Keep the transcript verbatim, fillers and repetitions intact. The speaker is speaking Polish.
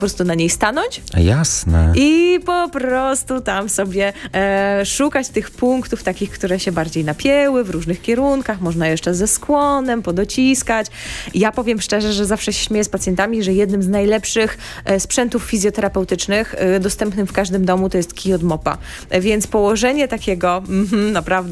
po prostu na niej stanąć Jasne. i po prostu tam sobie e, szukać tych punktów takich, które się bardziej napięły w różnych kierunkach. Można jeszcze ze skłonem podociskać. Ja powiem szczerze, że zawsze się śmieję z pacjentami, że jednym z najlepszych e, sprzętów fizjoterapeutycznych e, dostępnym w każdym domu to jest kij od mopa. E, więc położenie takiego mm, naprawdę